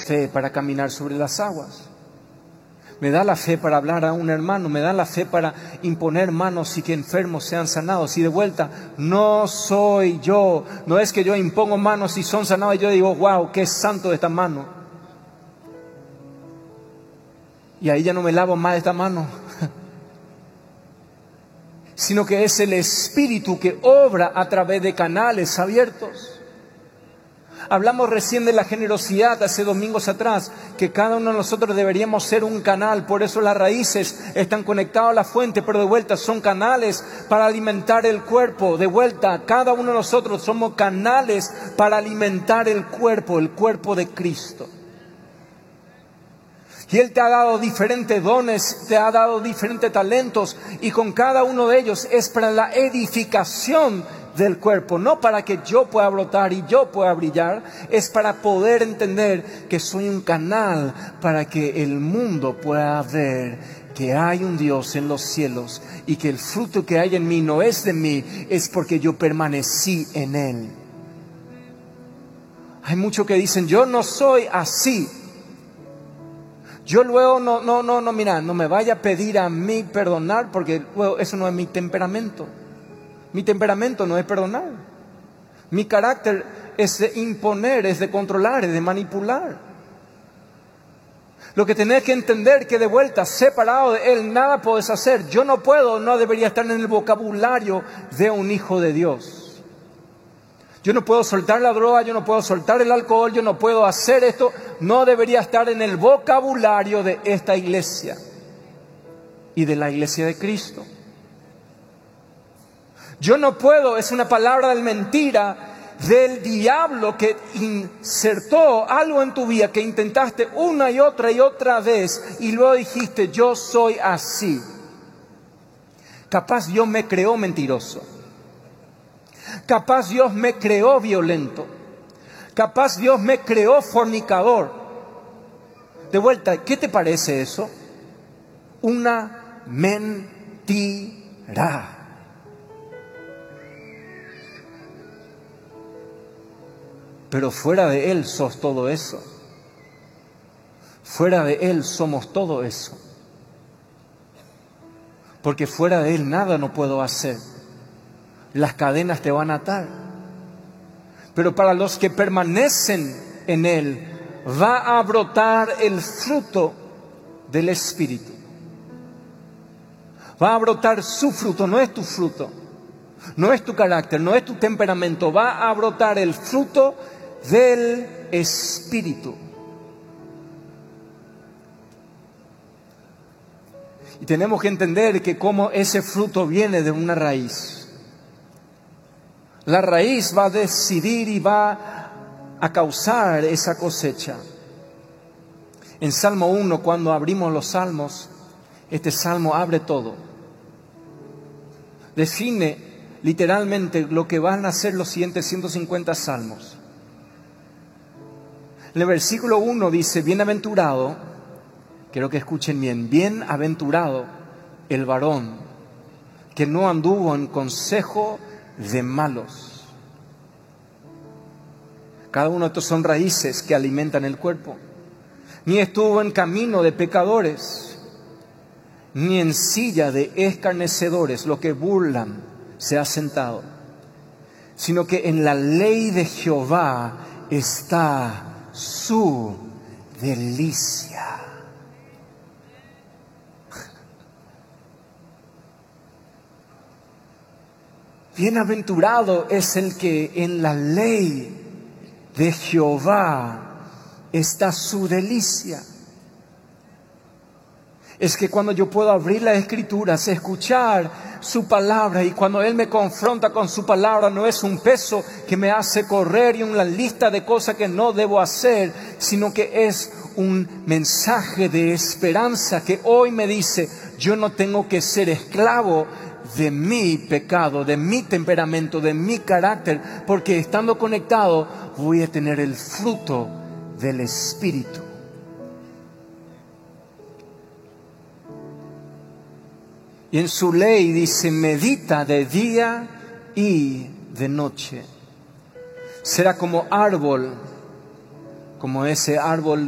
fe para caminar sobre las aguas. Me da la fe para hablar a un hermano, me da la fe para imponer manos y que enfermos sean sanados. Y de vuelta, no soy yo, no es que yo impongo manos y son sanados y yo digo, wow, qué santo de esta mano. Y ahí ya no me lavo más de esta mano. Sino que es el Espíritu que obra a través de canales abiertos. Hablamos recién de la generosidad hace domingos atrás, que cada uno de nosotros deberíamos ser un canal, por eso las raíces están conectadas a la fuente, pero de vuelta son canales para alimentar el cuerpo. De vuelta, cada uno de nosotros somos canales para alimentar el cuerpo de Cristo. Y Él te ha dado diferentes dones, te ha dado diferentes talentos, y con cada uno de ellos es para la edificación del cuerpo, no para que yo pueda brotar y yo pueda brillar, es para poder entender que soy un canal para que el mundo pueda ver que hay un Dios en los cielos y que el fruto que hay en mí no es de mí, es porque yo permanecí en Él. Hay muchos que dicen, yo no soy así. Yo luego mira, no me vaya a pedir a mí perdonar porque luego eso no es mi temperamento. Mi temperamento no es perdonar. Mi carácter es de imponer, es de controlar, es de manipular. Lo que tenés que entender que de vuelta, separado de Él, nada podés hacer. Yo no puedo, no debería estar en el vocabulario de un hijo de Dios. Yo no puedo soltar la droga, yo no puedo soltar el alcohol, yo no puedo hacer esto. No debería estar en el vocabulario de esta iglesia y de la iglesia de Cristo. Yo no puedo, es una palabra de mentira del diablo que insertó algo en tu vida que intentaste una y otra vez y luego dijiste, yo soy así. Capaz Dios me creó mentiroso. Capaz Dios me creó violento. Capaz Dios me creó fornicador. De vuelta, ¿qué te parece eso? Una mentira. Pero fuera de Él sos todo eso. Fuera de Él somos todo eso. Porque fuera de Él nada no puedo hacer. Las cadenas te van a atar. Pero para los que permanecen en Él, va a brotar el fruto del Espíritu. Va a brotar su fruto, no es tu fruto. No es tu carácter, no es tu temperamento. Va a brotar el fruto del Espíritu. Y tenemos que entender que como ese fruto viene de una raíz. La raíz va a decidir y va a causar esa cosecha. En Salmo 1, cuando abrimos los salmos, este salmo abre todo. Define literalmente lo que van a ser los siguientes 150 salmos. En el versículo 1 dice, bienaventurado, quiero que escuchen bien, bienaventurado el varón que no anduvo en consejo de malos. Cada uno de estos son raíces que alimentan el cuerpo. Ni estuvo en camino de pecadores, ni en silla de escarnecedores, lo que burlan, se ha sentado, sino que en la ley de Jehová está su delicia. Bienaventurado es el que en la ley de Jehová está su delicia. Es que cuando yo puedo abrir las Escrituras, escuchar su palabra, y cuando Él me confronta con su palabra, no es un peso que me hace correr y una lista de cosas que no debo hacer, sino que es un mensaje de esperanza que hoy me dice, yo no tengo que ser esclavo de mi pecado, de mi temperamento, de mi carácter, porque estando conectado voy a tener el fruto del Espíritu. Y en su ley dice, medita de día y de noche. Será como árbol, como ese árbol